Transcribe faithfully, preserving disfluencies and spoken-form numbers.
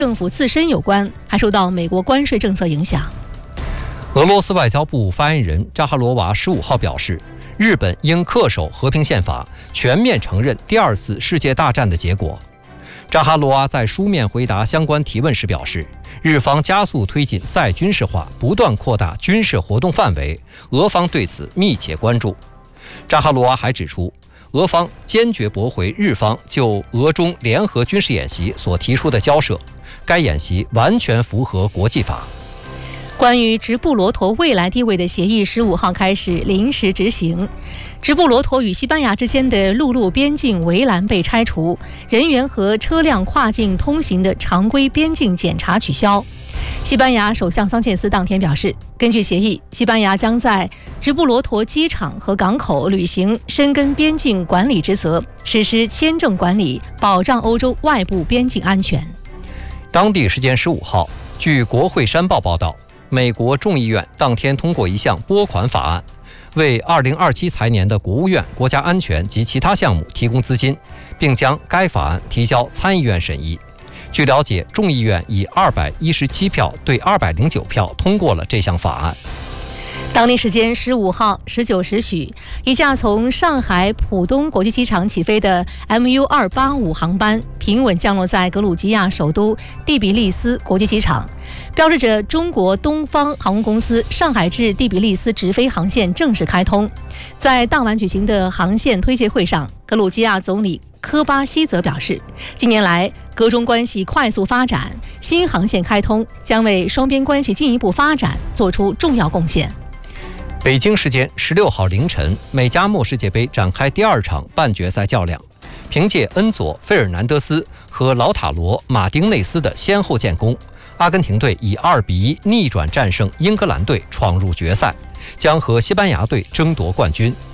政府自身有关，还受到美国关税政策影响。 俄罗斯外交部发言人扎哈罗娃十五号表示，日本应恪守和平宪法，全面承认第二次世界大战的结果。扎哈罗娃在书面回答相关提问时表示，日方加速推进再军事化，不断扩大军事活动范围，俄方对此密切关注。扎哈罗娃还指出，俄方坚决驳回日方就俄中联合军事演习所提出的交涉，该演习完全符合国际法。 关于直布罗陀未来地位的协议，十五号开始临时执行。直布罗陀与西班牙之间的陆路边境围栏被拆除，人员和车辆跨境通行的常规边境检查取消。西班牙首相桑切斯当天表示，根据协议，西班牙将在直布罗陀机场和港口履行深根边境管理职责，实施签证管理，保障欧洲外部边境安全。 当地时间十五号，据国会山报报道，美国众议院当天通过一项拨款法案，为二零二七财年的国务院国家安全及其他项目提供资金，并将该法案提交参议院审议。据了解，众议院以二百一十七票对二百零九票通过了这项法案。 当地时间十五号十九时许，一架从上海浦东国际机场起飞的 M U 二八五航班平稳降落在格鲁吉亚首都第比利斯国际机场，标志着中国东方航空公司上海至第比利斯直飞航线正式开通。在当晚举行的航线推介会上，格鲁吉亚总理科巴西则表示，近年来格中关系快速发展，新航线开通将为双边关系进一步发展做出重要贡献。 北京时间十六号凌晨，美加墨世界杯展开第二场半决赛较量。凭借恩佐·费尔南德斯和劳塔罗·马丁内斯的先后建功，阿根廷队以二比一逆转战胜英格兰队，闯入决赛，将和西班牙队争夺冠军。